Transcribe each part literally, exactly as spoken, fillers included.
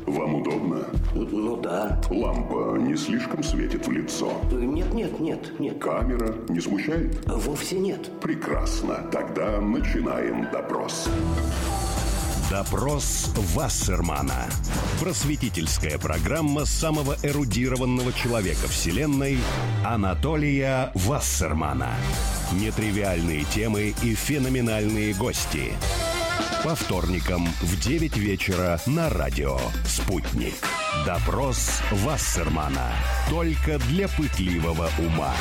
Вам удобно? Ну да. Лампа не слишком светит в лицо? Нет, нет, нет, нет. Камера не смущает? Вовсе нет. Прекрасно. Тогда начинаем допрос. Допрос Вассермана. Просветительская программа самого эрудированного человека Вселенной Анатолия Вассермана. Нетривиальные темы и феноменальные гости. По вторникам в девять вечера на радио «Спутник». Допрос Вассермана. Только для пытливого ума.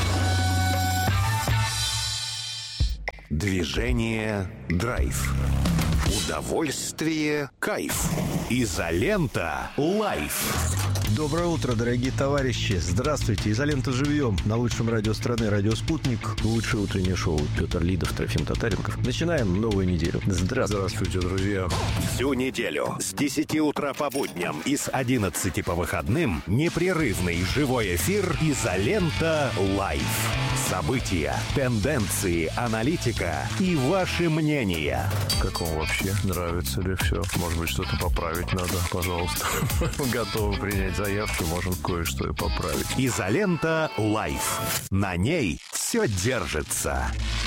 Движение «Драйв». Удовольствие – кайф. Изолента – лайф. Доброе утро, дорогие товарищи. Здравствуйте. Изолента живьем. На лучшем радио страны, радио «Спутник». Лучшее утреннее шоу. Петр Лидов, Трофим Татаренков. Начинаем новую неделю. Здравствуйте. Здравствуйте, друзья. Всю неделю с десяти утра по будням и с одиннадцати по выходным непрерывный живой эфир «Изолента лайф». События, тенденции, аналитика и ваши мнения. Как вам вообще? Нравится ли все? Может быть, что-то поправить надо? Пожалуйста. Готовы принять заявку, можем кое-что и поправить. «Изолента лайф». На ней все держится.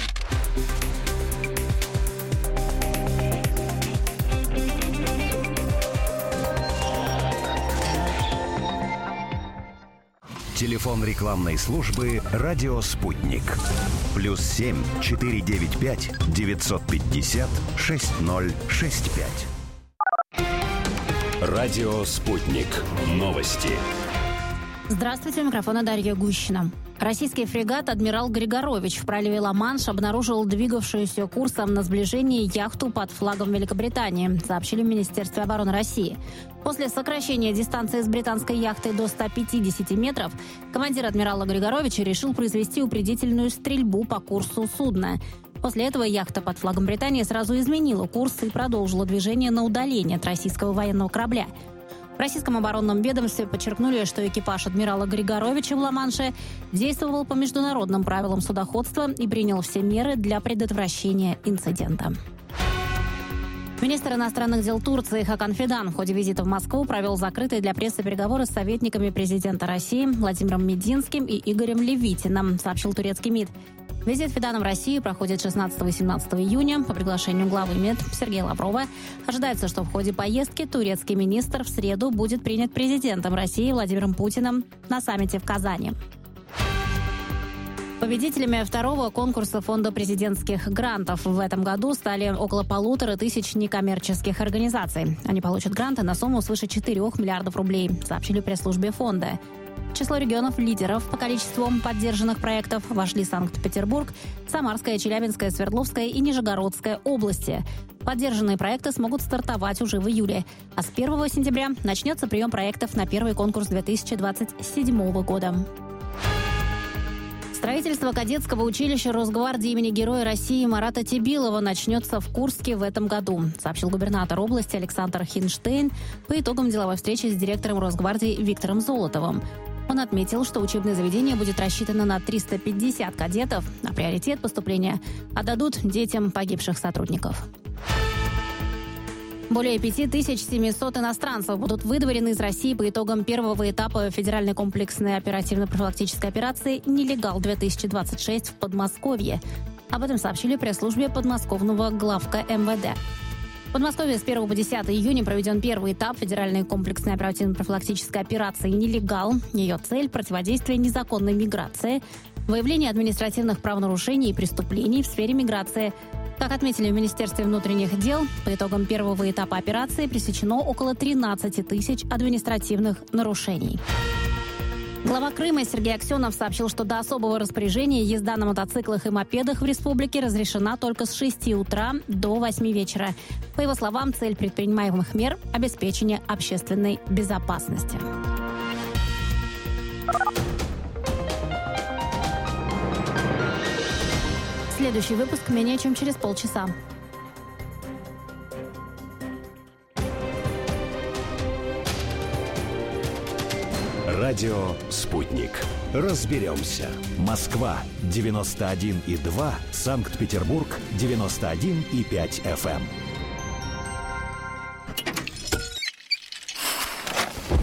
Телефон рекламной службы «Радио Спутник». Плюс семь четыре девять пять девятьсот пятьдесят шесть ноль шесть пять. Радио «Спутник». Новости. Здравствуйте, у микрофона Дарья Гущина. Российский фрегат «Адмирал Григорович» в проливе Ла-Манш обнаружил двигавшуюся курсом на сближение яхту под флагом Великобритании, сообщили в Министерстве обороны России. После сокращения дистанции с британской яхтой до ста пятидесяти метров командир «Адмирала Григоровича» решил произвести упредительную стрельбу по курсу судна. После этого яхта под флагом Британии сразу изменила курс и продолжила движение на удаление от российского военного корабля. В российском оборонном ведомстве подчеркнули, что экипаж «Адмирала Григоровича» в Ла-Манше действовал по международным правилам судоходства и принял все меры для предотвращения инцидента. Министр иностранных дел Турции Хакан Фидан в ходе визита в Москву провел закрытые для прессы переговоры с советниками президента России Владимиром Мединским и Игорем Левитиным, сообщил турецкий МИД. Визит Фидана в Россию проходит шестнадцатого-семнадцатого июня по приглашению главы МИД Сергея Лаврова. Ожидается, что в ходе поездки турецкий министр в среду будет принят президентом России Владимиром Путиным на саммите в Казани. Победителями второго конкурса Фонда президентских грантов в этом году стали около полутора тысяч некоммерческих организаций. Они получат гранты на сумму свыше четырёх миллиардов рублей, сообщили в пресс-службе фонда. В число регионов-лидеров по количеству поддержанных проектов вошли Санкт-Петербург, Самарская, Челябинская, Свердловская и Нижегородская области. Поддержанные проекты смогут стартовать уже в июле, а с первого сентября начнется прием проектов на первый конкурс две тысячи двадцать седьмого года. Строительство кадетского училища Росгвардии имени Героя России Марата Тебилова начнется в Курске в этом году, сообщил губернатор области Александр Хинштейн по итогам деловой встречи с директором Росгвардии Виктором Золотовым. Он отметил, что учебное заведение будет рассчитано на триста пятьдесят кадетов, а приоритет поступления отдадут детям погибших сотрудников. Более пять тысяч семьсот иностранцев будут выдворены из России по итогам первого этапа федеральной комплексной оперативно-профилактической операции «Нелегал-две тысячи двадцать шесть» в Подмосковье. Об этом сообщили пресс-службе подмосковного главка эм вэ дэ. В Подмосковье с первого по десятое июня проведен первый этап федеральной комплексной оперативно-профилактической операции «Нелегал». Ее цель – противодействие незаконной миграции, выявление административных правонарушений и преступлений в сфере миграции. Как отметили в Министерстве внутренних дел, по итогам первого этапа операции пресечено около тринадцати тысяч административных нарушений. Глава Крыма Сергей Аксенов сообщил, что до особого распоряжения езда на мотоциклах и мопедах в республике разрешена только с шести утра до восьми вечера. По его словам, цель предпринимаемых мер – обеспечение общественной безопасности. Следующий выпуск менее чем через полчаса. Радио «Спутник». Разберемся. Москва девяносто один и два, Санкт-Петербург девяносто один и пять эф эм.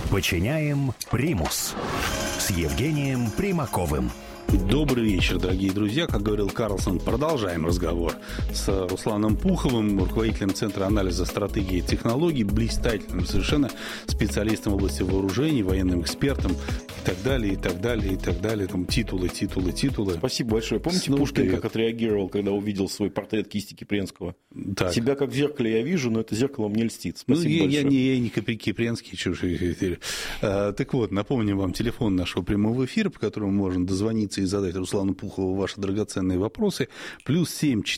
Починяем примус с Евгением Примаковым. Добрый вечер, дорогие друзья. Как говорил Карлсон, продолжаем разговор с Русланом Пуховым, руководителем Центра анализа стратегии и технологий, блистательным совершенно специалистом в области вооружений, военным экспертом и так далее, и так далее, и так далее. Там титулы, титулы, титулы. Спасибо большое. Помните, Снова Пушкин привет. как отреагировал, когда увидел свой портрет кисти Кипренского? Так. Себя как в зеркале я вижу, но это зеркало мне льстит. Ну, Спасибо я, большое. я, не, я не Кипренский, чужой. А, так вот, напомню вам телефон нашего прямого эфира, по которому можно дозвониться и задать Руслану Пухову ваши драгоценные вопросы. Плюс семь